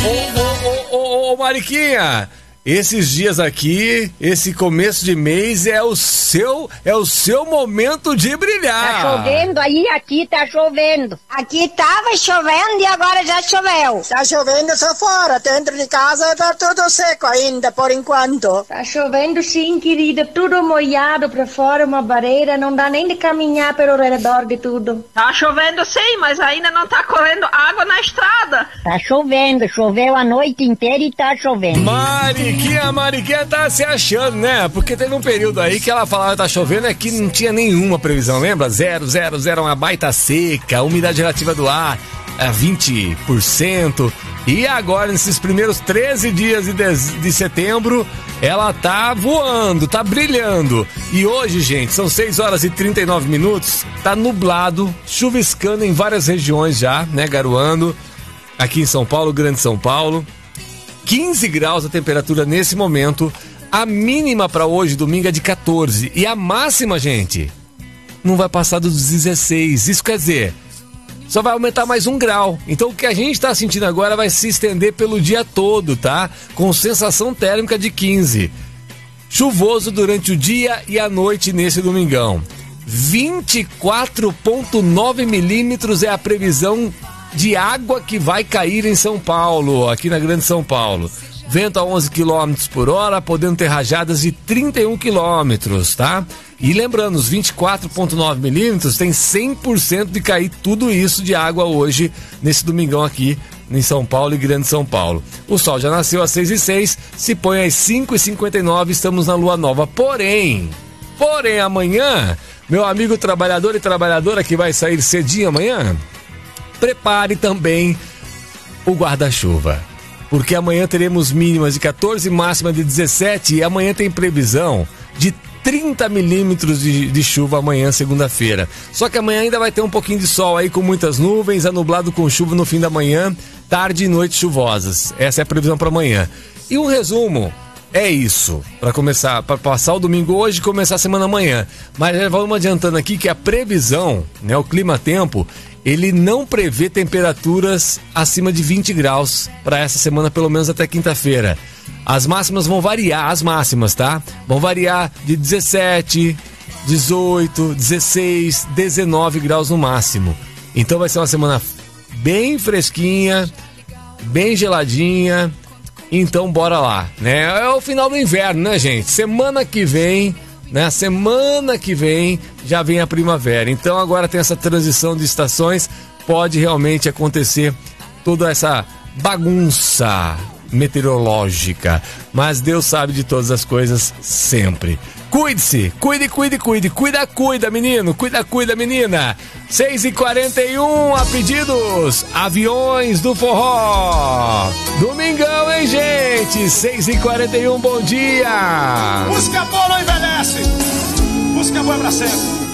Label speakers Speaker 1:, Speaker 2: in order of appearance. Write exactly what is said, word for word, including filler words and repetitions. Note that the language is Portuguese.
Speaker 1: Ô, ô, ô, ô, Mariquinha, esses dias aqui, esse começo de mês é o seu, é o seu momento de brilhar.
Speaker 2: Tá chovendo aí, aqui tá chovendo.
Speaker 3: Aqui tava chovendo e agora já choveu.
Speaker 4: Tá chovendo só fora, dentro de casa tá tudo seco ainda, por enquanto.
Speaker 2: Tá chovendo sim, querida, tudo molhado pra fora, uma barreira, não dá nem de caminhar pelo redor de tudo.
Speaker 5: Tá chovendo sim, mas ainda não tá correndo água na estrada.
Speaker 2: Tá chovendo, choveu a noite inteira e tá chovendo.
Speaker 1: Mariquinha, a Mariquinha tá se achando, né? Porque teve um período aí que ela falava que tá chovendo, é que não tinha nenhuma previsão, lembra? Zero, zero, zero, uma baita seca, umidade relativa do ar é vinte por cento. E agora, nesses primeiros treze dias de, de, de setembro, ela tá voando, tá brilhando. E hoje, gente, são seis horas e trinta e nove minutos, tá nublado, chuviscando em várias regiões já, né? Garoando, aqui em São Paulo, Grande São Paulo. quinze graus a temperatura nesse momento. A mínima para hoje, domingo, é de quatorze. E a máxima, gente, não vai passar dos dezesseis. Isso quer dizer, só vai aumentar mais um grau. Então o que a gente está sentindo agora vai se estender pelo dia todo, tá? Com sensação térmica de quinze. Chuvoso durante o dia e a noite nesse domingão. vinte e quatro vírgula nove milímetros é a previsão de água que vai cair em São Paulo, aqui na Grande São Paulo. Vento a onze quilômetros por hora, podendo ter rajadas de trinta e um quilômetros, tá? E lembrando, os vinte e quatro vírgula nove milímetros tem cem por cento de cair tudo isso de água hoje, nesse domingão aqui em São Paulo e Grande São Paulo. O sol já nasceu às seis e seis, se põe às cinco e cinquenta e nove, estamos na lua nova. Porém, porém amanhã, meu amigo trabalhador e trabalhadora que vai sair cedinho amanhã, prepare também o guarda-chuva, porque amanhã teremos mínimas de quatorze, máxima de dezessete, e amanhã tem previsão de trinta milímetros de, de chuva amanhã, segunda-feira. Só que amanhã ainda vai ter um pouquinho de sol aí com muitas nuvens, anublado com chuva no fim da manhã, tarde e noite chuvosas. Essa é a previsão para amanhã. E um resumo, é isso, para começar, para passar o domingo hoje e começar a semana amanhã. Mas já vamos adiantando aqui que a previsão, né, o clima-tempo, ele não prevê temperaturas acima de vinte graus para essa semana, pelo menos até quinta-feira. As máximas vão variar, as máximas, tá? Vão variar de dezessete, dezoito, dezesseis, dezenove graus no máximo. Então vai ser uma semana bem fresquinha, bem geladinha. Então bora lá, né? É o final do inverno, né, gente? Semana que vem... Na semana que vem já vem a primavera. Então agora tem essa transição de estações. Pode realmente acontecer toda essa bagunça meteorológica. Mas Deus sabe de todas as coisas sempre. Cuide-se, cuide, cuide, cuide. Cuida, cuida, menino. Cuida, cuida, menina. seis e quarenta e um, a pedidos, Aviões do Forró. Domingão, hein, gente? seis e quarenta e um, bom dia.
Speaker 6: Música boa não envelhece. Música boa é pra sempre.